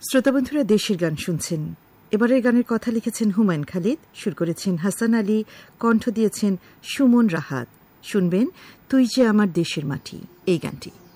শ্রোতাবন্ধুরা দেশের গান শুনছেন। এবারের গানের কথা লিখেছেন হুমায়ুন খালিদ, সুর করেছেন হাসান আলী, কণ্ঠ দিয়েছেন সুমন রাহাত। শুনবেন তুই যে আমার দেশের মাটি এই গানটি।